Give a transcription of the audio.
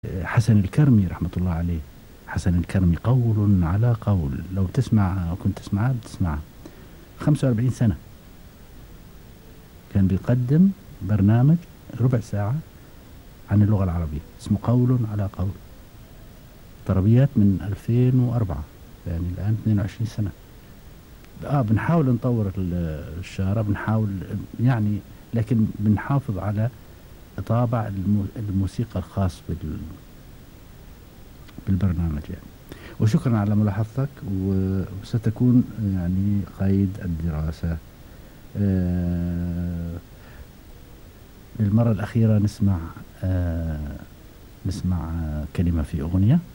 حسن الكرمي رحمة الله عليه. حسن الكرمي قول على قول، لو تسمع كنت تسمعها بتسمعها. 45 سنة كان بيقدم برنامج ربع ساعة عن اللغة العربية اسمه قول على قول. طربيات من 2004، يعني الآن 22 سنة. بنحاول نطور الشارع، بنحاول يعني، لكن بنحافظ على طابع الموسيقى الخاص بالبرنامج يعني. وشكرا على ملاحظتك، وستكون يعني قيد الدراسة. آه، للمرة الأخيرة نسمع كلمة في أغنية.